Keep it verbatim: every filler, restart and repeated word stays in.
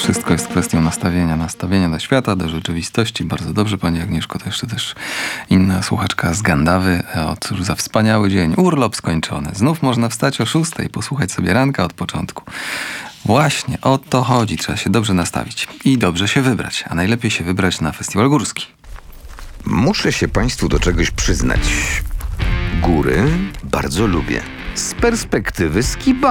Wszystko jest kwestią nastawienia. Nastawienia do świata, do rzeczywistości. Bardzo dobrze, pani Agnieszko. To jeszcze też inna słuchaczka z Gandawy. O, cóż za wspaniały dzień. Urlop skończony. Znów można wstać o szóstej, posłuchać sobie ranka od początku. Właśnie, o to chodzi. Trzeba się dobrze nastawić i dobrze się wybrać. A najlepiej się wybrać na festiwal górski. Muszę się państwu do czegoś przyznać. Góry bardzo lubię. Z perspektywy skiba.